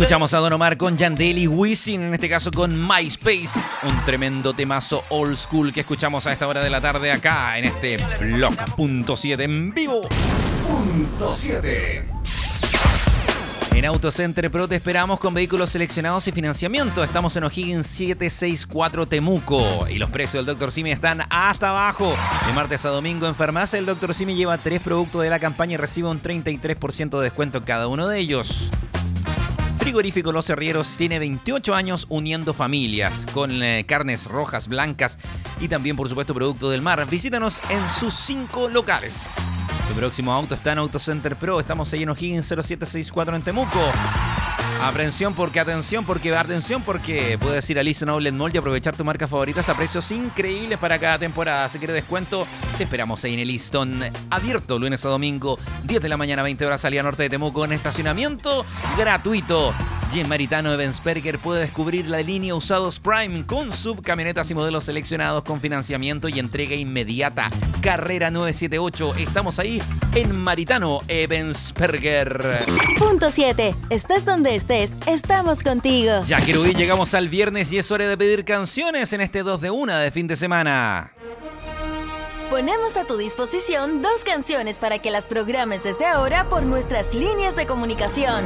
Escuchamos a Don Omar con Yandel y Wisin, en este caso con MySpace. Un tremendo temazo old school que escuchamos a esta hora de la tarde acá en este Blog Punto 7 en vivo. Punto 7. En Autocenter Pro te esperamos con vehículos seleccionados y financiamiento. Estamos en O'Higgins 764 Temuco. Y los precios del Dr. Simi están hasta abajo. De martes a domingo en farmacia, el Dr. Simi lleva 3 productos de la campaña y recibe un 33% de descuento en cada uno de ellos. Frigorífico Los Herrieros tiene 28 años uniendo familias con carnes rojas, blancas y también, por supuesto, producto del mar. Visítanos en sus 5 locales. Tu próximo auto está en Autocenter Pro. Estamos ahí en O'Higgins 0764 en Temuco. Atención porque puedes ir a Listen Outlet Mall y aprovechar tus marcas favoritas a precios increíbles para cada temporada. Si quieres descuento, te esperamos ahí en el listón abierto lunes a domingo, 10 de la mañana, 20 horas, salida norte de Temuco, en estacionamiento gratuito. Y en Maritano Ebensperger puede descubrir la línea Usados Prime con subcamionetas y modelos seleccionados con financiamiento y entrega inmediata. Carrera 978. Estamos ahí en Maritano Ebensperger. Punto 7. Estás donde estés, estamos contigo. Ya, querubín, llegamos al viernes y es hora de pedir canciones en este 2 de 1 de fin de semana. Ponemos a tu disposición 2 canciones para que las programes desde ahora por nuestras líneas de comunicación.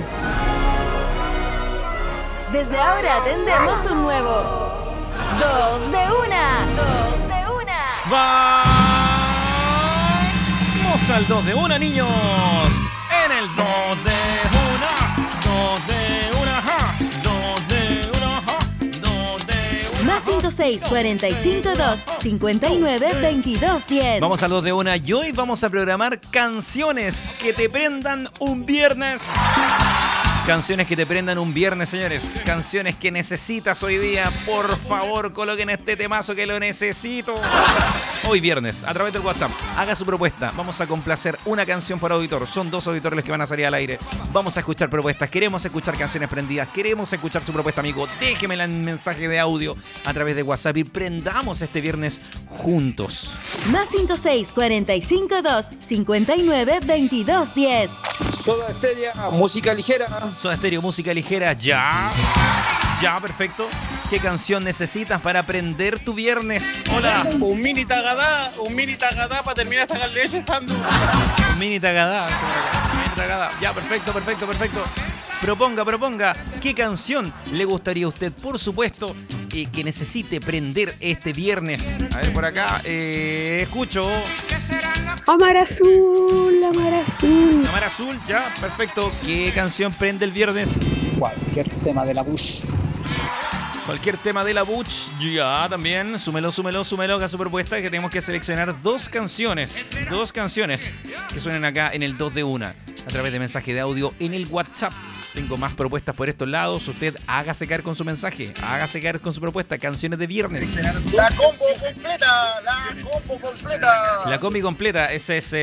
Desde ahora atendemos un nuevo 2 de 1. 2 de 1. ¡Vamos al 2 de 1, niños! En el 2 de 1. 2 de 1, ja. 2 de 1, ja. 2 de 1. Más 56 45 2 59 22 10. Vamos al 2 de 1 y hoy vamos a programar canciones que te prendan un viernes. Canciones que te prendan un viernes, señores. Canciones que necesitas hoy día. Por favor, coloquen este temazo que lo necesito. Hoy viernes, a través del WhatsApp, haga su propuesta. Vamos a complacer una canción por auditor. Son 2 auditores los que van a salir al aire. Vamos a escuchar propuestas. Queremos escuchar canciones prendidas. Queremos escuchar su propuesta, amigo. Déjemela en mensaje de audio a través de WhatsApp y prendamos este viernes juntos. Más 56 45 2 59 22 10. Soda Stereo, música ligera. Soda Stereo, música ligera, ya. Ya, perfecto. ¿Qué canción necesitas para aprender tu viernes? Hola. Un mini tagadá para terminar de sacar leche, Sandu. Un mini tagadá. Ya, perfecto. Proponga. ¿Qué canción le gustaría a usted, por supuesto, que necesite prender este viernes? A ver, por acá, escucho. Amar Azul. Amar Azul, ya, perfecto. ¿Qué canción prende el viernes? Cualquier tema de la Bush. Cualquier tema de la Butch, ya también. Súmelo a su propuesta, que tenemos que seleccionar 2 canciones. 2 canciones que suenen acá en el 2 de 1 a través de mensaje de audio en el WhatsApp. Tengo más propuestas por estos lados. Usted hágase caer con su mensaje, hágase caer con su propuesta. Canciones de viernes. La combo completa. La combi completa, ese es